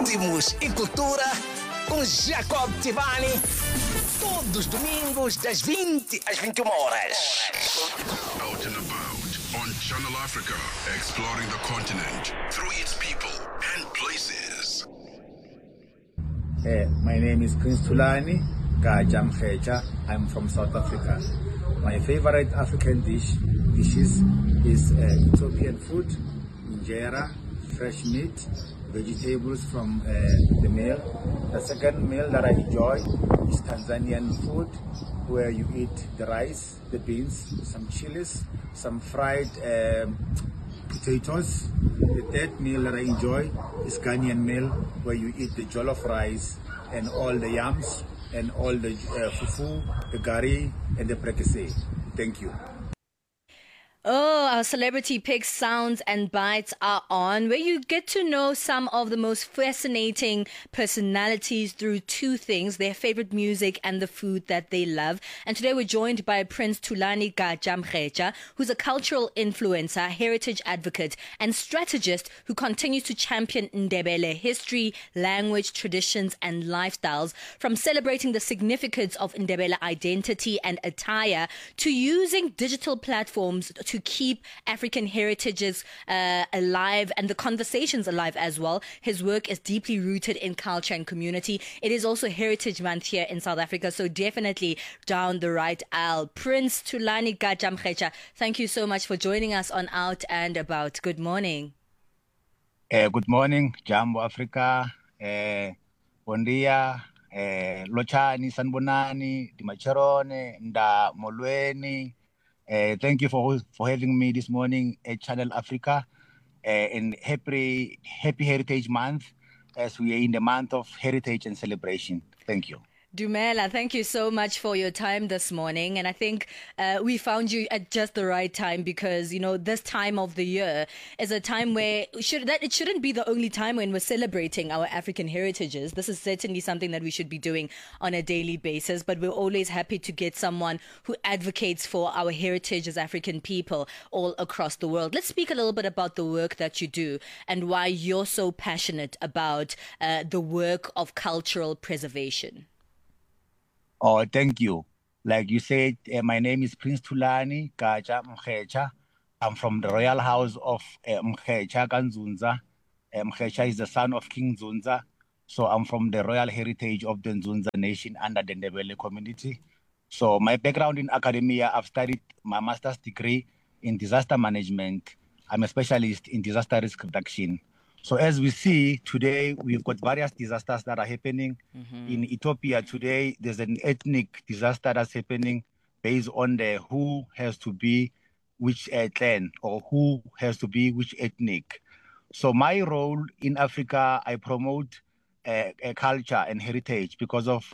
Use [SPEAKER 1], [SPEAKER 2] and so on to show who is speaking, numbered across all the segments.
[SPEAKER 1] Ritmos e Cultura com Jacob Tivani. Todos os domingos das 20 às 21 horas.
[SPEAKER 2] Out and about on Channel Africa, exploring the continent through its people and places.
[SPEAKER 3] My name is Prince Thulani Gaja Mkhetja. I'm from South Africa. My favorite African dishes is Ethiopian food, injera, fresh meat, vegetables from the meal. The second meal that I enjoy is Tanzanian food, where you eat the rice, the beans, some chilies, some fried potatoes. The third meal that I enjoy is Ghanaian meal, where you eat the jollof rice and all the yams and all the fufu, the gari, and the prekese. Thank you.
[SPEAKER 4] Oh, our celebrity picks, sounds and bites are on, where you get to know some of the most fascinating personalities through two things: their favorite music and the food that they love. And today we're joined by Prince Thulani Gaja Mkhetja, who's a cultural influencer, heritage advocate and strategist who continues to champion Ndebele history, language, traditions and lifestyles, from celebrating the significance of Ndebele identity and attire to using digital platforms to keep African heritages alive and the conversations alive as well. His work is deeply rooted in culture and community. It is also Heritage Month here in South Africa, so definitely down the right aisle. Prince Thulani Gaja Mkhetja, thank you so much for joining us on Out and About. Good morning.
[SPEAKER 3] Good morning, Jambo Africa. Bon dia. Lochani, Sanbonani, Dimacherone, Nda Molweni. Thank you for having me this morning at Channel Africa, and happy Heritage Month, as we are in the month of heritage and celebration. Thank you.
[SPEAKER 4] Dumela, thank you so much for your time this morning. And I think we found you at just the right time because, you know, this time of the year is a time where it shouldn't be the only time when we're celebrating our African heritages. This is certainly something that we should be doing on a daily basis, but we're always happy to get someone who advocates for our heritage as African people all across the world. Let's speak a little bit about the work that you do and why you're so passionate about the work of cultural preservation.
[SPEAKER 3] Oh, thank you. Like you said, my name is Prince Thulani Gaja Mkhetja. I'm from the royal house of Mkhetja Kanzunza. Mkhetja is the son of King Nzunza. So I'm from the royal heritage of the Nzunza nation under the Ndebele community. So my background in academia, I've studied my master's degree in disaster management. I'm a specialist in disaster risk reduction. So as we see today, we've got various disasters that are happening. In Ethiopia today. There's an ethnic disaster that's happening based on the who has to be which clan or who has to be which ethnic. So my role in Africa, I promote culture and heritage because of,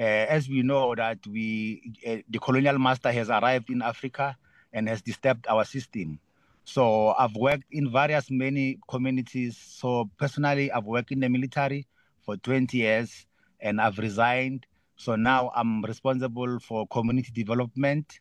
[SPEAKER 3] as we know that the colonial master has arrived in Africa and has disturbed our system. So I've worked in many communities. So personally, I've worked in the military for 20 years and I've resigned. So now I'm responsible for community development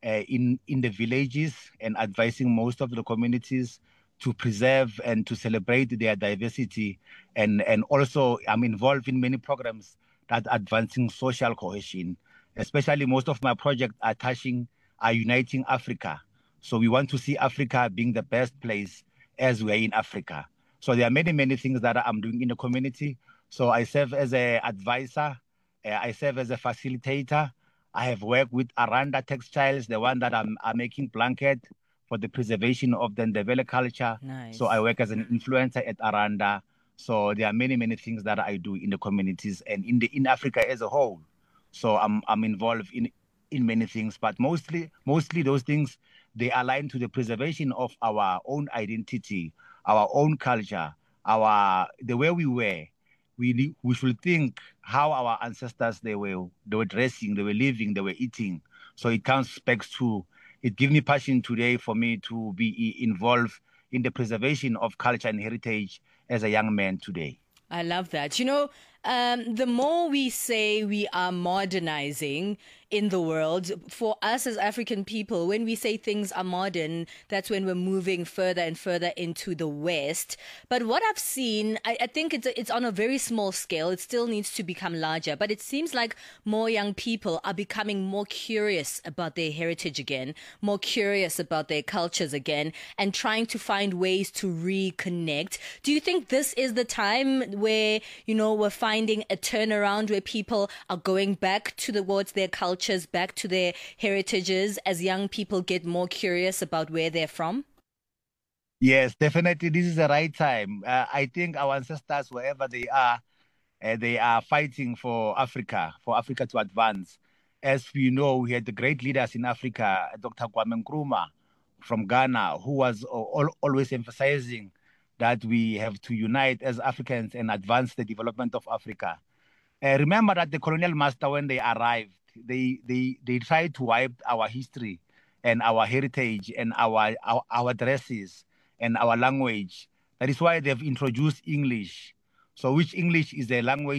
[SPEAKER 3] in the villages and advising most of the communities to preserve and to celebrate their diversity. And also I'm involved in many programs that are advancing social cohesion. Especially most of my projects are uniting Africa. So we want to see Africa being the best place as we are in Africa. So there are many things that I'm doing in the community. So I serve as an advisor. I serve as a facilitator. I have worked with Aranda Textiles, the one that I'm making blanket for the preservation of the Ndebele culture.
[SPEAKER 4] Nice.
[SPEAKER 3] So I work as an influencer at Aranda. So there are many things that I do in the communities and in Africa as a whole. So I'm involved in many things, but mostly those things, they align to the preservation of our own identity, our own culture, the way we were. We should think how our ancestors they were dressing, they were living, they were eating. So it comes back to, it gives me passion today for me to be involved in the preservation of culture and heritage as a young man today.
[SPEAKER 4] I love that. You know, The more we say we are modernizing in the world, for us as African people, when we say things are modern, that's when we're moving further and further into the West. But what I've seen, I think it's on a very small scale. It still needs to become larger. But it seems like more young people are becoming more curious about their heritage again, more curious about their cultures again, and trying to find ways to reconnect. Do you think this is the time where, we're finding a turnaround where people are going back towards their cultures, back to their heritages, as young people get more curious about where they're from?
[SPEAKER 3] Yes, definitely. This is the right time. I think our ancestors, wherever they are fighting for Africa to advance. As we know, we had the great leaders in Africa, Dr. Kwame Nkrumah from Ghana, who was always emphasizing that we have to unite as Africans and advance the development of Africa. Remember that the colonial master, when they arrived, they tried to wipe our history and our heritage and our dresses and our language. That is why they've introduced English. So which English is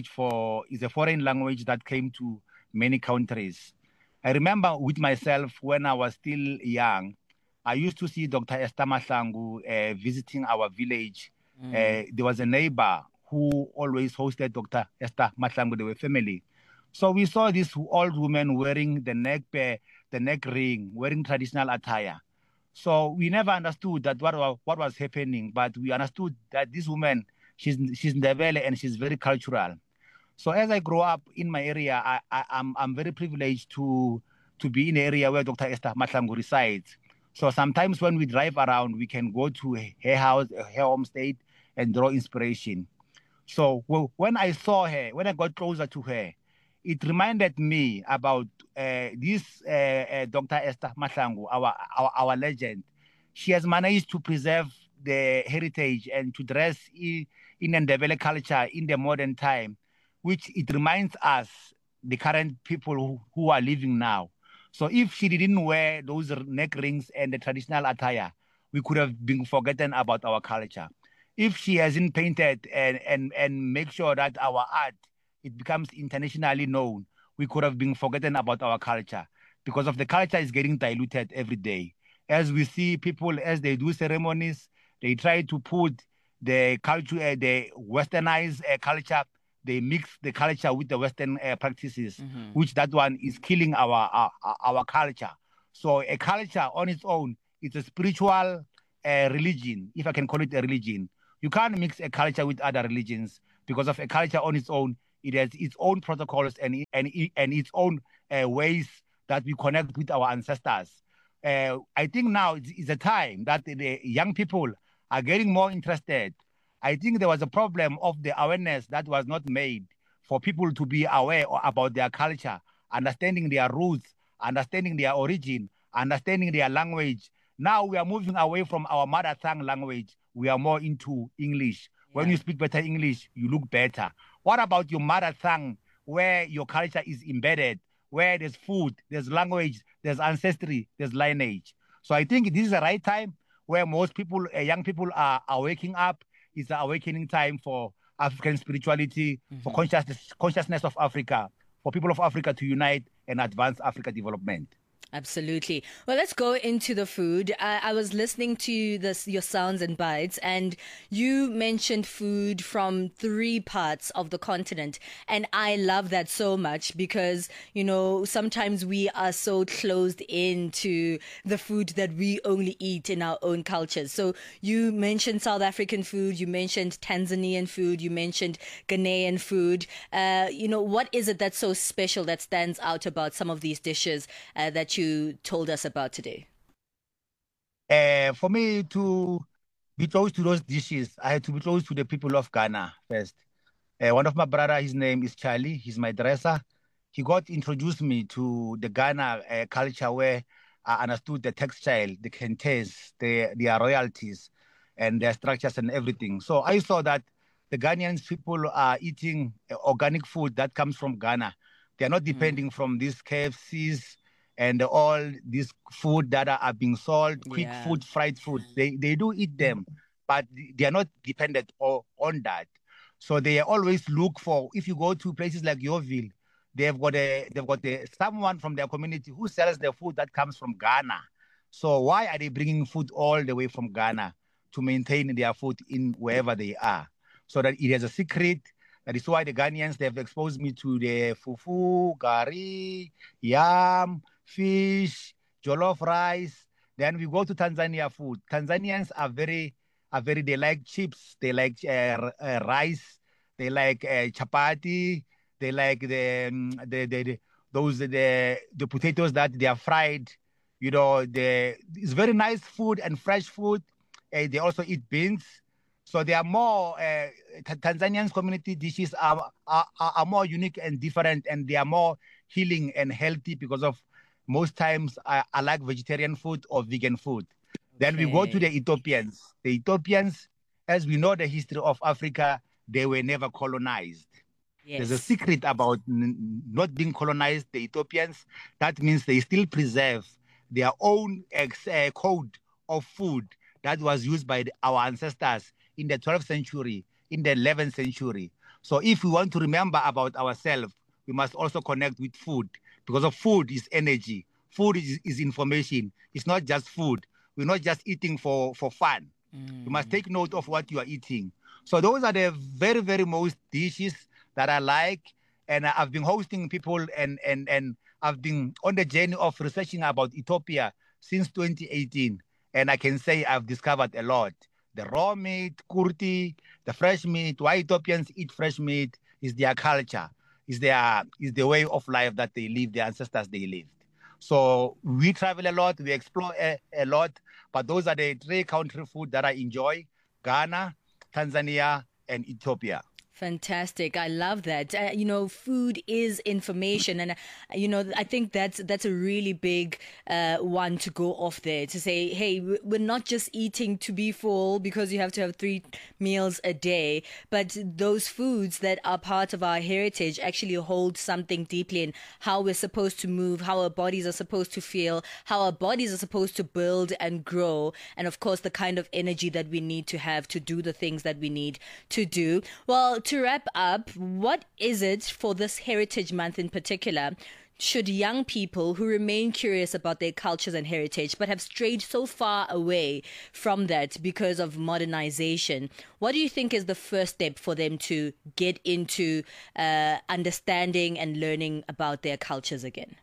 [SPEAKER 3] a foreign language that came to many countries. I remember with myself when I was still young, I used to see Dr. Esther Mahlangu visiting our village. There was a neighbor who always hosted Dr. Esther Mahlangu. They were family. So we saw this old woman wearing the neck ring, wearing traditional attire. So we never understood that what was happening, but we understood that this woman, she's Ndebele and she's very cultural. So as I grow up in my area, I'm very privileged to be in an area where Dr. Esther Mahlangu resides. So sometimes when we drive around, we can go to her house, her homestead, and draw inspiration. So when I saw her, when I got closer to her, it reminded me about this Dr. Esther Mahlangu, our legend. She has managed to preserve the heritage and to dress in Ndebele culture in the modern time, which it reminds us, the current people who are living now. So if she didn't wear those neck rings and the traditional attire, we could have been forgotten about our culture. If she hasn't painted and make sure that our art, it becomes internationally known, we could have been forgotten about our culture, because of the culture is getting diluted every day. As we see people, as they do ceremonies, they try to put the culture, the westernized culture, they mix the culture with the Western practices, which that one is killing our culture. So a culture on its own, it's a spiritual religion, if I can call it a religion. You can't mix a culture with other religions, because of a culture on its own, it has its own protocols and its own ways that we connect with our ancestors. I think now it's a time that the young people are getting more interested. I think there was a problem of the awareness that was not made for people to be aware about their culture, understanding their roots, understanding their origin, understanding their language. Now we are moving away from our mother tongue language. We are more into English. When you speak better English, you look better. What about your mother tongue, where your culture is embedded, where there's food, there's language, there's ancestry, there's lineage? So I think this is the right time where most people, young people are waking up. It's an awakening time for African spirituality, for consciousness of Africa, for people of Africa to unite and advance Africa development.
[SPEAKER 4] Absolutely. Well, let's go into the food. I was listening to your sounds and bites, and you mentioned food from 3 parts of the continent. And I love that so much because, sometimes we are so closed into the food that we only eat in our own cultures. So you mentioned South African food, you mentioned Tanzanian food, you mentioned Ghanaian food. What is it that's so special that stands out about some of these dishes that you told us about today?
[SPEAKER 3] For me to be close to those dishes, I had to be close to the people of Ghana first. One of my brother, his name is Charlie. He's my dresser. He got introduced me to the Ghana culture, where I understood the textile, the kentes, their royalties, and their structures and everything. So I saw that the Ghanaian people are eating organic food that comes from Ghana. They are not depending from these KFCs and all this food that are being sold, quick food, fried food. They do eat them, but they are not dependent on that. So they always look for, if you go to places like Yeovil, they've got someone from their community who sells the food that comes from Ghana. So why are they bringing food all the way from Ghana to maintain their food in wherever they are? So that it has a secret. That is why the Ghanaians, they've exposed me to the fufu, curry, yam, fish, jollof rice. Then we go to Tanzania food. Tanzanians they like chips, they like rice, they like chapati, they like the potatoes that they are fried. You know, it's very nice food and fresh food. They also eat beans. So they are more Tanzanians community dishes are more unique and different, and they are more healing and healthy because of most times I like vegetarian food or vegan food. Then we go to the Ethiopians. The Ethiopians, as we know the history of Africa, they were never colonized. Yes. There's a secret about not being colonized, the Ethiopians. That means they still preserve their own code of food that was used by our ancestors in the 12th century, in the 11th century. So if we want to remember about ourselves, we must also connect with food, because of food is energy. Food is information. It's not just food. We're not just eating for fun. You must take note of what you are eating. So those are the very, very most dishes that I like. And I've been hosting people and I've been on the journey of researching about Ethiopia since 2018. And I can say I've discovered a lot. The raw meat, kurti, the fresh meat, why Ethiopians eat fresh meat is their culture, is the way of life that they live, their ancestors they lived. So we travel a lot, we explore a lot, but those are the three country food that I enjoy: Ghana, Tanzania, and Ethiopia.
[SPEAKER 4] Fantastic. I love that. Food is information. And, I think that's a really big one to go off there, to say, hey, we're not just eating to be full because you have to have 3 meals a day, but those foods that are part of our heritage actually hold something deeply in how we're supposed to move, how our bodies are supposed to feel, how our bodies are supposed to build and grow, and of course, the kind of energy that we need to have to do the things that we need to do. Well, to wrap up, what is it for this Heritage Month in particular? Should young people who remain curious about their cultures and heritage but have strayed so far away from that because of modernization, what do you think is the first step for them to get into understanding and learning about their cultures again?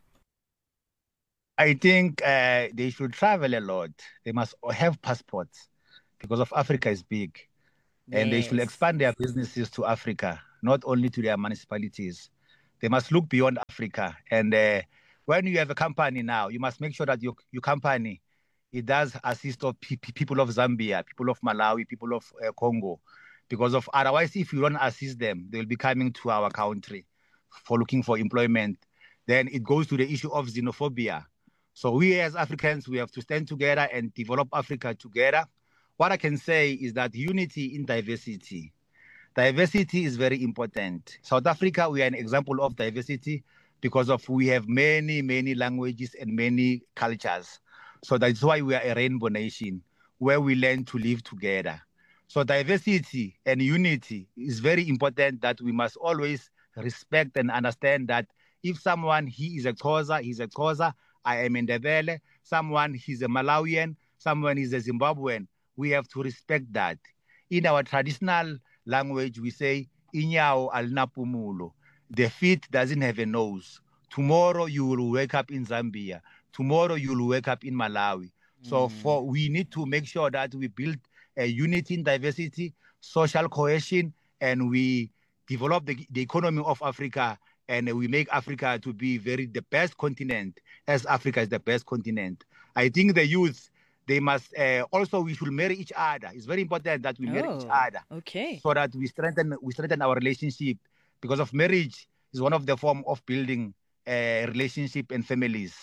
[SPEAKER 3] I think they should travel a lot. They must have passports because of Africa is big. And they should expand their businesses to Africa, not only to their municipalities. They must look beyond Africa. And when you have a company now, you must make sure that your company, it does assist of people of Zambia, people of Malawi, people of Congo. Because of otherwise, if you don't assist them, they will be coming to our country for looking for employment. Then it goes to the issue of xenophobia. So we as Africans, we have to stand together and develop Africa together. What I can say is that unity in diversity. Diversity is very important. South Africa, we are an example of diversity because we have many, many languages and many cultures. So that's why we are a rainbow nation where we learn to live together. So diversity and unity is very important, that we must always respect and understand that if someone, he is a Xhosa, he's a Xhosa, I am Ndebele, someone, he's a Malawian, someone is a Zimbabwean, we have to respect that. In our traditional language, we say, Inyao alnapumulo. The feet doesn't have a nose. Tomorrow you will wake up in Zambia. Tomorrow you will wake up in Malawi. So we need to make sure that we build a unity in diversity, social cohesion, and we develop the economy of Africa, and we make Africa to be the best continent, as Africa is the best continent. I think the youth, they must also, we should marry each other. It's very important that we marry each other. Okay. So that we strengthen our relationship, because of marriage is one of the form of building relationship and families.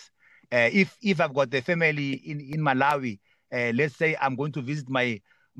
[SPEAKER 3] If I've got a family in Malawi, let's say I'm going to visit my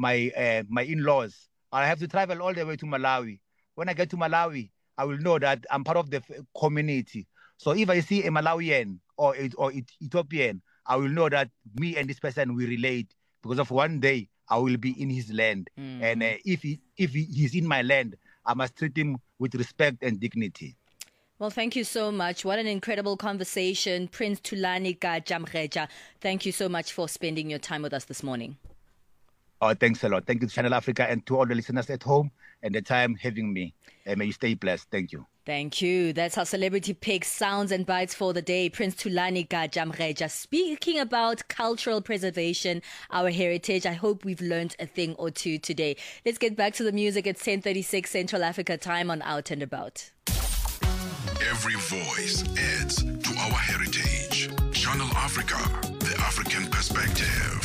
[SPEAKER 3] in-laws, I have to travel all the way to Malawi. When I get to Malawi, I will know that I'm part of the community. So if I see a Malawian or Ethiopian, I will know that me and this person will relate, because of one day I will be in his land. And if he's in my land, I must treat him with respect and dignity.
[SPEAKER 4] Well, thank you so much. What an incredible conversation. Prince Thulani Gaja Mkhetja, thank you so much for spending your time with us this morning.
[SPEAKER 3] Oh, thanks a lot. Thank you to Channel Africa and to all the listeners at home and the time having me. May you stay blessed. Thank you.
[SPEAKER 4] Thank you. That's our celebrity picks, sounds and bites for the day. Prince Thulani Gaja Mkhetja speaking about cultural preservation, our heritage. I hope we've learned a thing or two today. Let's get back to the music. It's 10:36 Central Africa time on Out and About.
[SPEAKER 2] Every voice adds to our heritage. Channel Africa, the African perspective.